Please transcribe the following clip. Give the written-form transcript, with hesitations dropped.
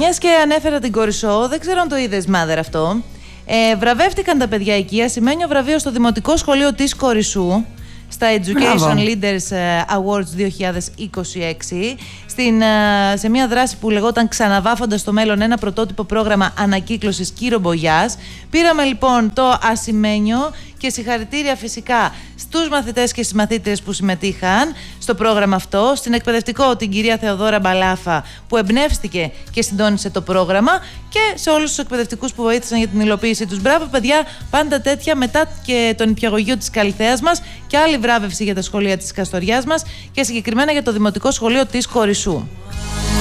Μιας και ανέφερα την Κορισό, δεν ξέρω αν το είδες, Μάδερ, αυτό. Βραβεύτηκαν τα παιδιά εκεί, ασημένιο βραβείο στο Δημοτικό Σχολείο της Κορισσού, στα Education Leaders Awards 2026, σε μια δράση που λεγόταν «Ξαναβάφοντας στο μέλλον, ένα πρωτότυπο πρόγραμμα ανακύκλωσης Κύρο-Μπογιάς». Πήραμε λοιπόν το ασημένιο και συγχαρητήρια φυσικά στους μαθητές και στις μαθήτριες που συμμετείχαν στο πρόγραμμα αυτό, στην εκπαιδευτικό την κυρία Θεοδόρα Μπαλάφα που εμπνεύστηκε και συντόνισε το πρόγραμμα, και σε όλους τους εκπαιδευτικούς που βοήθησαν για την υλοποίησή τους. Μπράβο παιδιά, πάντα τέτοια, μετά και τον νηπιαγωγείο της Καλυθέας μας, και άλλη βράβευση για τα σχολεία της Καστοριάς μας και συγκεκριμένα για το Δημοτικό Σχολείο της Κορισσού.